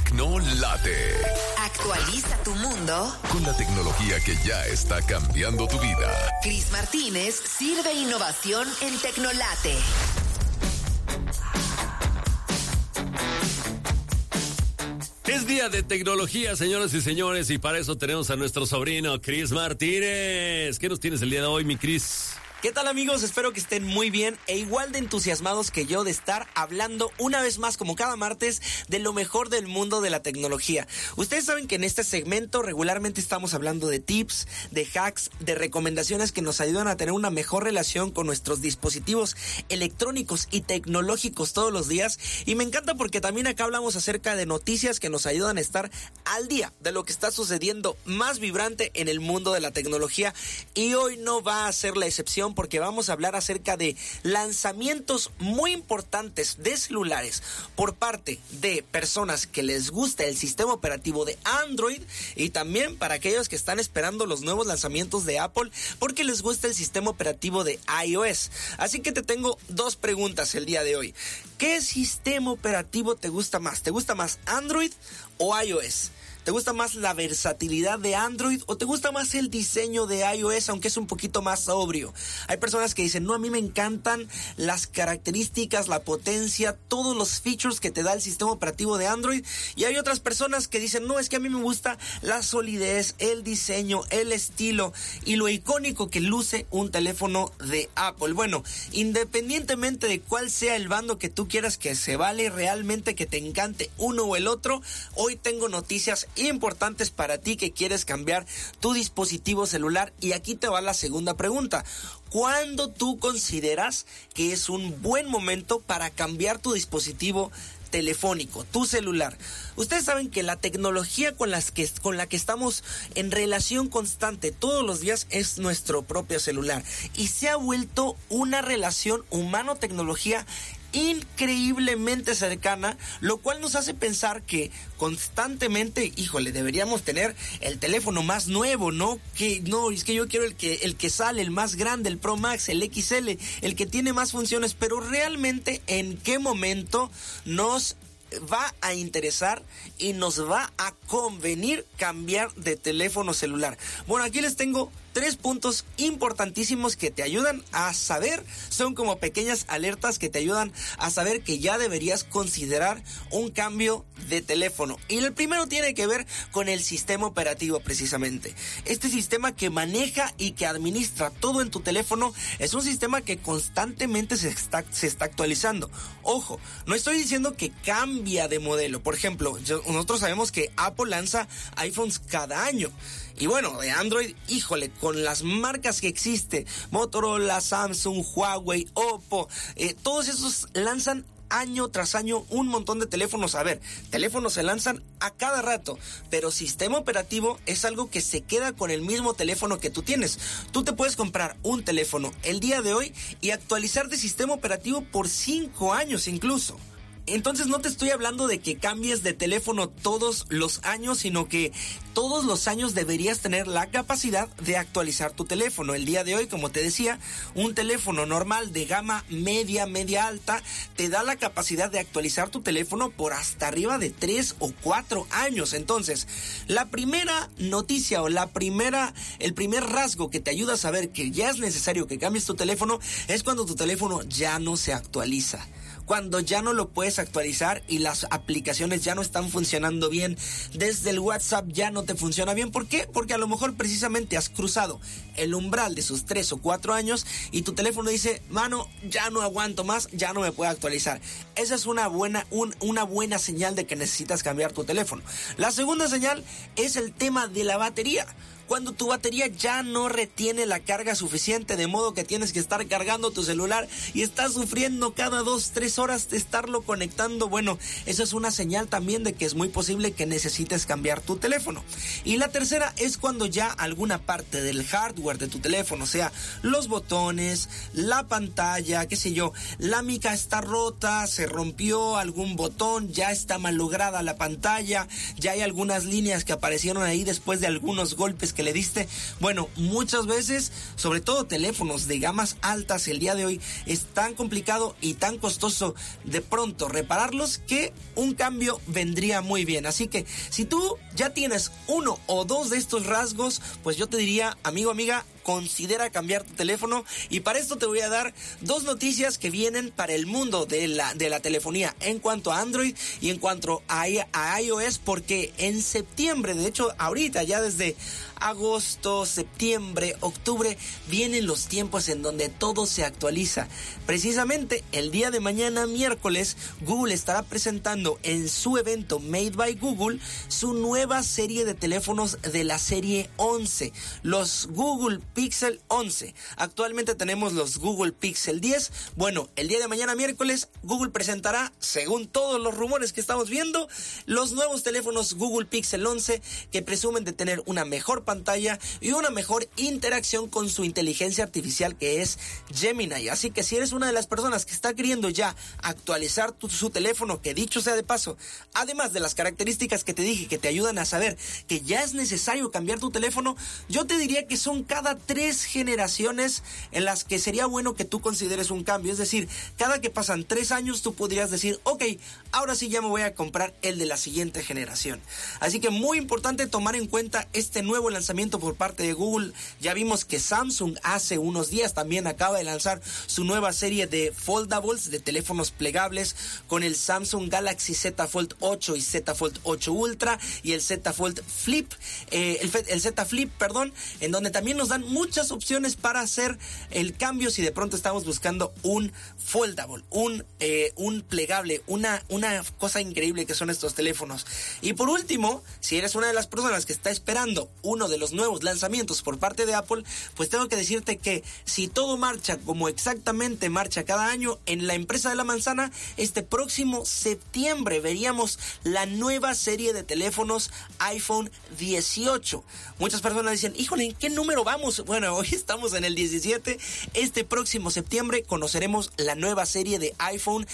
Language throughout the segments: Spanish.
Tecnolate. Actualiza tu mundo Con la tecnología que ya está cambiando tu vida. Cris Martínez sirve innovación en Tecnolate. Es día de tecnología, señoras y señores, y para eso tenemos a nuestro sobrino, Cris Martínez. ¿Qué nos tienes el día de hoy, mi Cris? ¿Qué tal, amigos? Espero que estén muy bien e igual de entusiasmados que yo de estar hablando una vez más, como cada martes, de lo mejor del mundo de la tecnología. Ustedes saben que en este segmento regularmente estamos hablando de tips, de hacks, de recomendaciones que nos ayudan a tener una mejor relación con nuestros dispositivos electrónicos y tecnológicos todos los días. Y me encanta porque también acá hablamos acerca de noticias que nos ayudan a estar al día de lo que está sucediendo más vibrante en el mundo de la tecnología. Y hoy no va a ser la excepción, porque vamos a hablar acerca de lanzamientos muy importantes de celulares por parte de personas que les gusta el sistema operativo de Android, y también para aquellos que están esperando los nuevos lanzamientos de Apple porque les gusta el sistema operativo de iOS. Así que te tengo dos preguntas el día de hoy. ¿Qué sistema operativo te gusta más? ¿Te gusta más Android o iOS? ¿Te gusta más la versatilidad de Android o te gusta más el diseño de iOS, aunque es un poquito más sobrio? Hay personas que dicen, no, a mí me encantan las características, la potencia, todos los features que te da el sistema operativo de Android. Y hay otras personas que dicen, no, es que a mí me gusta la solidez, el diseño, el estilo y lo icónico que luce un teléfono de Apple. Bueno, independientemente de cuál sea el bando que tú quieras, que se vale realmente que te encante uno o el otro, hoy tengo noticias importantes para ti que quieres cambiar tu dispositivo celular. Y aquí te va la segunda pregunta. ¿Cuándo tú consideras que es un buen momento para cambiar tu dispositivo telefónico, tu celular? Ustedes saben que la tecnología con la que estamos en relación constante todos los días es nuestro propio celular, y se ha vuelto una relación humano-tecnología increíblemente cercana, lo cual nos hace pensar que constantemente, híjole, deberíamos tener el teléfono más nuevo, ¿no? Que no, es que yo quiero el que sale, el más grande, el Pro Max, el XL, el que tiene más funciones. Pero realmente, ¿en qué momento nos va a interesar y nos va a convenir cambiar de teléfono celular? Bueno, aquí les tengo 3 puntos importantísimos que te ayudan a saber, son como pequeñas alertas que te ayudan a saber que ya deberías considerar un cambio de teléfono. Y el primero tiene que ver con el sistema operativo, precisamente. Este sistema que maneja y que administra todo en tu teléfono es un sistema que constantemente se está actualizando. Ojo, no estoy diciendo que cambia de modelo. Por ejemplo, nosotros sabemos que Apple lanza iPhones cada año. Y bueno, de Android, híjole, con las marcas que existe, Motorola, Samsung, Huawei, Oppo, todos esos lanzan año tras año un montón de teléfonos. A ver, teléfonos se lanzan a cada rato, pero sistema operativo es algo que se queda con el mismo teléfono que tú tienes. Tú te puedes comprar un teléfono el día de hoy y actualizar de sistema operativo por 5 años incluso. Entonces no te estoy hablando de que cambies de teléfono todos los años, sino que todos los años deberías tener la capacidad de actualizar tu teléfono. El día de hoy, como te decía, un teléfono normal de gama media alta te da la capacidad de actualizar tu teléfono por hasta arriba de 3 o 4 años. Entonces, la primera noticia o el primer rasgo que te ayuda a saber que ya es necesario que cambies tu teléfono es cuando tu teléfono ya no se actualiza. Cuando ya no lo puedes actualizar y las aplicaciones ya no están funcionando bien, desde el WhatsApp ya no te funciona bien. ¿Por qué? Porque a lo mejor precisamente has cruzado el umbral de sus 3 o 4 años y tu teléfono dice, mano, ya no aguanto más, ya no me puedo actualizar. Esa es una buena señal de que necesitas cambiar tu teléfono. La segunda señal es el tema de la batería. Cuando tu batería ya no retiene la carga suficiente, de modo que tienes que estar cargando tu celular y estás sufriendo cada 2-3 horas de estarlo conectando, bueno, eso es una señal también de que es muy posible que necesites cambiar tu teléfono. Y la tercera es cuando ya alguna parte del hardware de tu teléfono, o sea, los botones, la pantalla, qué sé yo, la mica está rota, se rompió algún botón, ya está malograda la pantalla, ya hay algunas líneas que aparecieron ahí después de algunos golpes que le diste. Bueno, muchas veces, sobre todo teléfonos de gamas altas el día de hoy, es tan complicado y tan costoso de pronto repararlos que un cambio vendría muy bien. Así que si tú ya tienes uno o dos de estos rasgos, pues yo te diría, amigo, amiga, considera cambiar tu teléfono. Y para esto te voy a dar dos noticias que vienen para el mundo de la telefonía en cuanto a Android y en cuanto a iOS, porque en septiembre, de hecho ahorita ya desde agosto, septiembre, octubre, vienen los tiempos en donde todo se actualiza. Precisamente el día de mañana, miércoles, Google estará presentando en su evento Made by Google su nueva serie de teléfonos de la serie 11, los Google Pixel 11. Actualmente tenemos los Google Pixel 10. Bueno, el día de mañana, miércoles, Google presentará, según todos los rumores que estamos viendo, los nuevos teléfonos Google Pixel 11, que presumen de tener una mejor pantalla y una mejor interacción con su inteligencia artificial, que es Gemini. Así que si eres una de las personas que está queriendo ya actualizar su teléfono, que dicho sea de paso, además de las características que te dije que te ayudan a saber que ya es necesario cambiar tu teléfono, yo te diría que son cada 3 generaciones en las que sería bueno que tú consideres un cambio. Es decir, cada que pasan 3 años tú podrías decir, ok, ahora sí ya me voy a comprar el de la siguiente generación. Así que muy importante tomar en cuenta este nuevo lanzamiento por parte de Google. Ya vimos que Samsung hace unos días también acaba de lanzar su nueva serie de foldables, de teléfonos plegables, con el Samsung Galaxy Z Fold 8 y Z Fold 8 Ultra y el Z Fold Flip, el Z Flip, perdón, en donde también nos dan muchas opciones para hacer el cambio si de pronto estamos buscando un foldable, un plegable, una cosa increíble que son estos teléfonos. Y por último, si eres una de las personas que está esperando uno de los nuevos lanzamientos por parte de Apple, pues tengo que decirte que si todo marcha como exactamente marcha cada año en la empresa de la manzana, este próximo septiembre veríamos la nueva serie de teléfonos iPhone 18. Muchas personas dicen, híjole, ¿en qué número vamos? Bueno, hoy estamos en el 17. Este próximo septiembre conoceremos la nueva serie de iPhone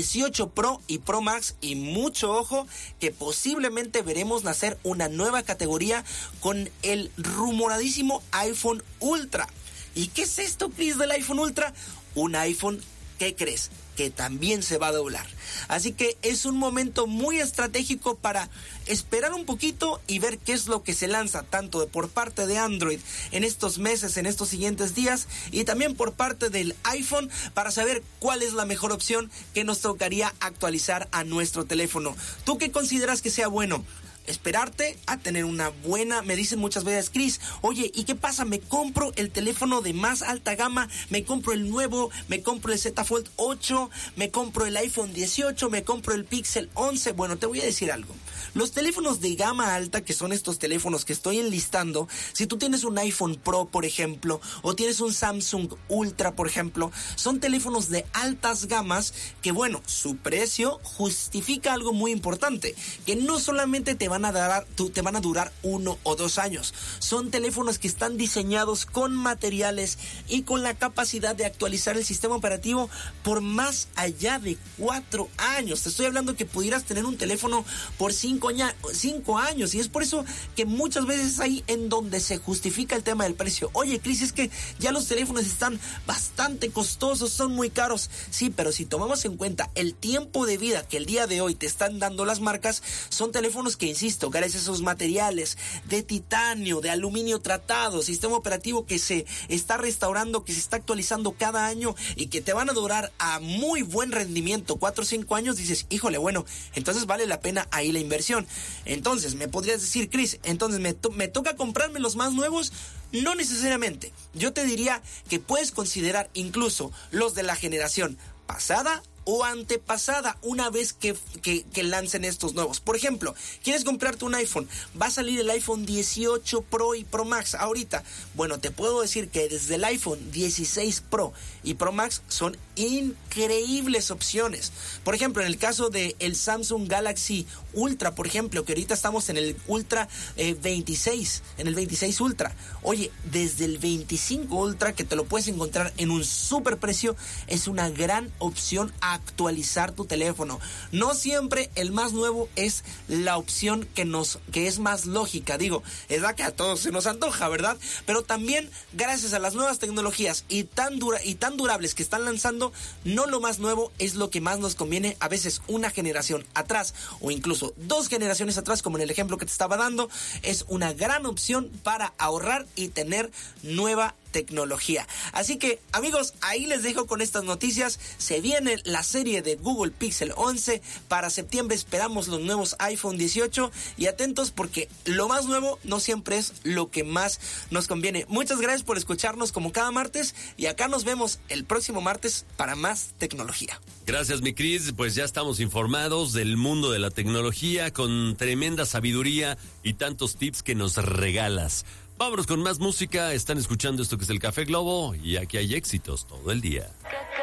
18 Pro y Pro Max, y mucho ojo que posiblemente veremos nacer una nueva categoría con el rumoradísimo iPhone Ultra. ¿Y qué es esto, Chris, del iPhone Ultra? Un iPhone, ¿qué crees? Que también se va a doblar. Así que es un momento muy estratégico para esperar un poquito y ver qué es lo que se lanza, tanto por parte de Android en estos meses, en estos siguientes días, y también por parte del iPhone, para saber cuál es la mejor opción que nos tocaría actualizar a nuestro teléfono. ¿Tú qué consideras que sea bueno? Esperarte a tener una buena. Me dicen muchas veces, Chris, oye, ¿y qué pasa? Me compro el teléfono de más alta gama, me compro el nuevo, me compro el Z Fold 8, me compro el iPhone 18, me compro el Pixel 11. Bueno, te voy a decir algo. Los teléfonos de gama alta, que son estos teléfonos que estoy enlistando, si tú tienes un iPhone Pro, por ejemplo, o tienes un Samsung Ultra, por ejemplo, son teléfonos de altas gamas que, bueno, su precio justifica algo muy importante, que no solamente te van a durar 1 o 2 años. Son teléfonos que están diseñados con materiales y con la capacidad de actualizar el sistema operativo por más allá de 4 años. Te estoy hablando que pudieras tener un teléfono por 5 años, y es por eso que muchas veces ahí en donde se justifica el tema del precio. Oye, Cris, es que ya los teléfonos están bastante costosos, son muy caros. Sí, pero si tomamos en cuenta el tiempo de vida que el día de hoy te están dando las marcas, son teléfonos que, insisto, gracias a esos materiales de titanio, de aluminio tratado, sistema operativo que se está restaurando, que se está actualizando cada año y que te van a durar a muy buen rendimiento 4 o 5 años, dices, híjole, bueno, entonces vale la pena ahí la inversión. Entonces, me podrías decir, Chris, entonces me toca comprarme los más nuevos. No necesariamente. Yo te diría que puedes considerar incluso los de la generación pasada o antepasada, una vez que lancen estos nuevos. Por ejemplo, ¿quieres comprarte un iPhone? Va a salir el iPhone 18 Pro y Pro Max ahorita. Bueno, te puedo decir que desde el iPhone 16 Pro y Pro Max son increíbles opciones. Por ejemplo, en el caso de el Samsung Galaxy Ultra, por ejemplo, que ahorita estamos en el Ultra 26, en el 26 Ultra. Oye, desde el 25 Ultra, que te lo puedes encontrar en un super precio, es una gran opción a actualizar tu teléfono. No siempre el más nuevo es la opción que es más lógica. Digo, es la que a todos se nos antoja, ¿verdad? Pero también, gracias a las nuevas tecnologías y tan durables que están lanzando, no lo más nuevo es lo que más nos conviene. A veces una generación atrás o incluso 2 generaciones atrás, como en el ejemplo que te estaba dando, es una gran opción para ahorrar y tener nueva tecnología. Así que, amigos, ahí les dejo con estas noticias. Se viene la serie de Google Pixel 11. Para septiembre esperamos los nuevos iPhone 18 y atentos porque lo más nuevo no siempre es lo que más nos conviene. Muchas gracias por escucharnos como cada martes y acá nos vemos el próximo martes para más tecnología. Gracias, mi Cris. Pues ya estamos informados del mundo de la tecnología con tremenda sabiduría y tantos tips que nos regalas. Vámonos con más música. Están escuchando esto que es el Café Globo y aquí hay éxitos todo el día.